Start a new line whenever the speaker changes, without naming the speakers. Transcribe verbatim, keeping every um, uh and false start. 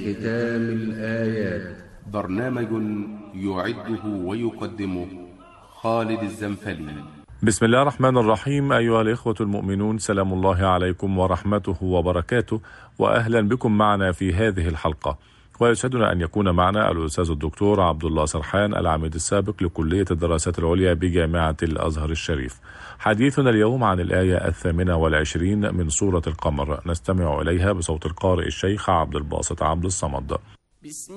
ختام الآيات.
برنامج يعده ويقدمه خالد الزنفلي.
بسم الله الرحمن الرحيم. أيها الإخوة المؤمنون، سلام الله عليكم ورحمته وبركاته، وأهلا بكم معنا في هذه الحلقة. ويسعدنا أن يكون معنا الأستاذ الدكتور عبد الله سرحان، العميد السابق لكلية الدراسات العليا بجامعة الأزهر الشريف. حديثنا اليوم عن الآية الثامنة والعشرين من سورة القمر، نستمع إليها بصوت القارئ الشيخ عبد الباسط عبد الصمد.